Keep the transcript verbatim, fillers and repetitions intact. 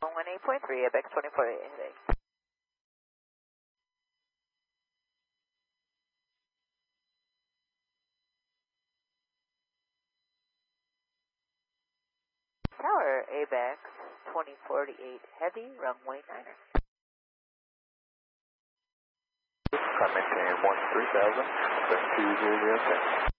one eight point three, ABEX twenty-four heading. Tower, ABEX twenty forty-eight heavy, runway niner. Maintain one three thousand, two zero zero six.